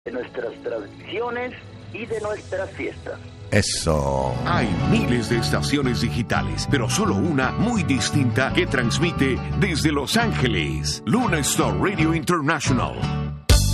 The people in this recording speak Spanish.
de nuestras tradiciones y de nuestras fiestas. Eso. Hay miles de estaciones digitales, pero solo una muy distinta que transmite desde Los Ángeles. Luna Star Radio International.